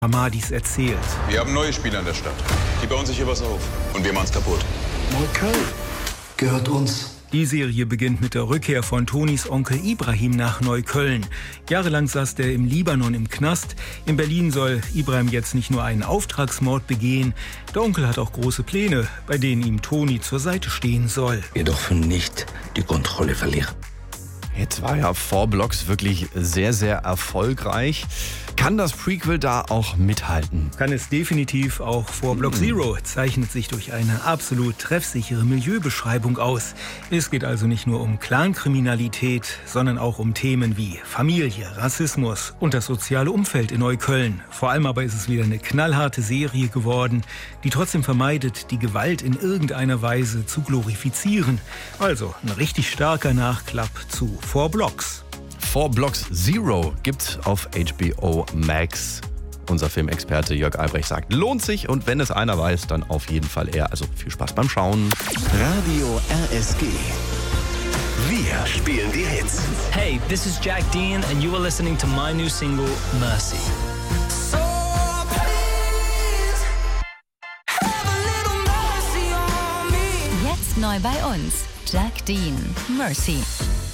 Hamadis erzählt. Wir haben neue Spieler in der Stadt. Die bauen sich hier was auf. Und wir machen's kaputt. Neukölln gehört uns. Die Serie beginnt mit der Rückkehr von Tonis Onkel Ibrahim nach Neukölln. Jahrelang saß der im Libanon im Knast. In Berlin soll Ibrahim jetzt nicht nur einen Auftragsmord begehen. Der Onkel hat auch große Pläne, bei denen ihm Toni zur Seite stehen soll. Wir dürfen nicht die Kontrolle verlieren. Jetzt war ja 4 Blocks wirklich sehr, sehr erfolgreich. Kann das Prequel da auch mithalten? Kann es definitiv. Auch 4 Block Zero zeichnet sich durch eine absolut treffsichere Milieubeschreibung aus. Es geht also nicht nur um Clankriminalität, sondern auch um Themen wie Familie, Rassismus und das soziale Umfeld in Neukölln. Vor allem aber ist es wieder eine knallharte Serie geworden, die trotzdem vermeidet, die Gewalt in irgendeiner Weise zu glorifizieren. Also ein richtig starker Nachklapp zu 4 Blocks. 4 Blocks Zero gibt's auf HBO Max. Unser Filmexperte Jörg Albrecht sagt, lohnt sich, und wenn es einer weiß, dann auf jeden Fall er. Also viel Spaß beim Schauen. Radio RSG. Wir spielen die Hits. Hey, this is Jack Dean and you are listening to my new single, Mercy. Jetzt neu bei uns, Jack Dean, Mercy.